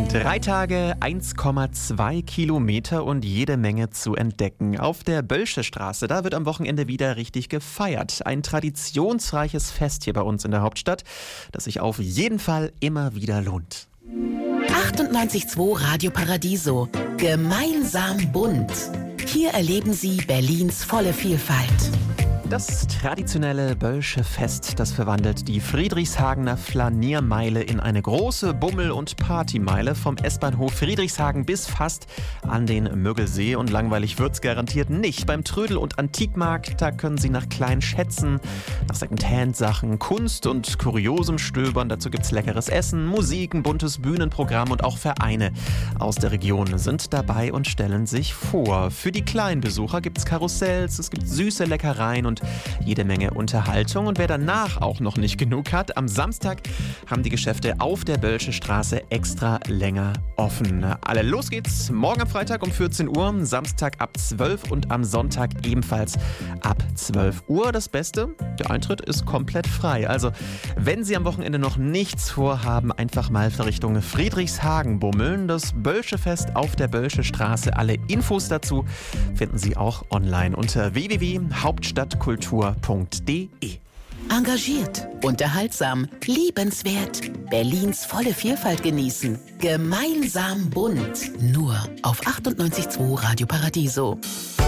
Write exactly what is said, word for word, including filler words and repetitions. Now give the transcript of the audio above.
Drei Tage, eins Komma zwei Kilometer und jede Menge zu entdecken. Auf der Bölsche Straße, da wird am Wochenende wieder richtig gefeiert. Ein traditionsreiches Fest hier bei uns in der Hauptstadt, das sich auf jeden Fall immer wieder lohnt. achtundneunzig Komma zwei Radio Paradiso. Gemeinsam bunt. Hier erleben Sie Berlins volle Vielfalt. Das traditionelle Bölsche Fest, das verwandelt die Friedrichshagener Flaniermeile in eine große Bummel- und Partymeile vom S-Bahnhof Friedrichshagen bis fast an den Müggelsee. Und langweilig wird's garantiert nicht. Beim Trödel- und Antikmarkt, da können Sie nach kleinen Schätzen, nach Secondhand-Sachen, Kunst und Kuriosem stöbern. Dazu gibt's leckeres Essen, Musik, ein buntes Bühnenprogramm und auch Vereine aus der Region sind dabei und stellen sich vor. Für die kleinen Besucher gibt's Karussells, es gibt süße Leckereien und jede Menge Unterhaltung. Und wer danach auch noch nicht genug hat, am Samstag haben die Geschäfte auf der Bölsche Straße extra länger offen. Alle los geht's morgen am Freitag um vierzehn Uhr, Samstag ab zwölf und am Sonntag ebenfalls ab zwölf Uhr. Das Beste, der Eintritt ist komplett frei. Also wenn Sie am Wochenende noch nichts vorhaben, einfach mal für Richtung Friedrichshagen bummeln. Das Bölsche Fest auf der Bölsche Straße. Alle Infos dazu finden Sie auch online unter w w w punkt hauptstadtkultur punkt de. Engagiert, unterhaltsam, liebenswert. Berlins volle Vielfalt genießen. Gemeinsam bunt. Nur auf achtundneunzig Komma zwei Radio Paradiso.